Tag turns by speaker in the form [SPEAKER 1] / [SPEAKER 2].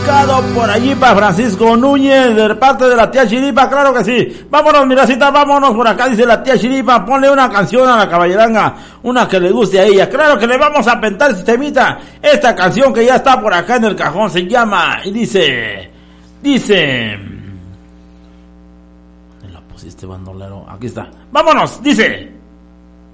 [SPEAKER 1] dedicado por allí para Francisco Núñez, de parte de la tía Chiripa, claro que sí. Vámonos, miracita, vámonos por acá, dice la tía Chiripa, ponle una canción a la caballeranga, una que le guste a ella. Claro que le vamos a pentar, sistemita, esta canción que ya está por acá en el cajón, se llama, y dice, ¿dónde la pusiste, bandolero? Aquí está. Vámonos, dice.